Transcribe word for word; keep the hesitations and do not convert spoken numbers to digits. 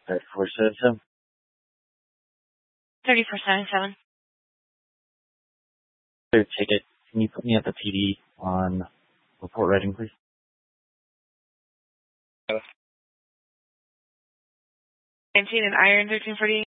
thirty-four seventy-seven. thirty-four seventy-seven. Third ticket. Can you put me at the P D on report writing, please? nineteen and Iron thirteen forty.